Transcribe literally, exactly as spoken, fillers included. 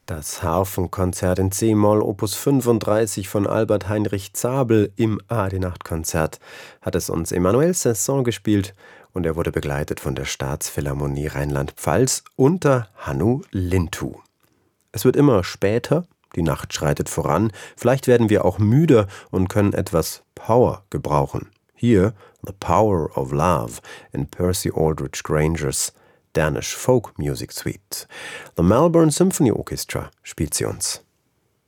Das Harfenkonzert in c-Moll Opus fünfunddreißig von Albert Heinrich Zabel im A D-Nacht-Konzert hat es uns Emmanuel Saint-Saëns gespielt und er wurde begleitet von der Staatsphilharmonie Rheinland-Pfalz unter Hannu Lintu. Es wird immer später, die Nacht schreitet voran, vielleicht werden wir auch müder und können etwas Power gebrauchen. Hier The Power of Love in Percy Aldrich Grangers Danish Folk Music Suite. The Melbourne Symphony Orchestra spielt sie uns.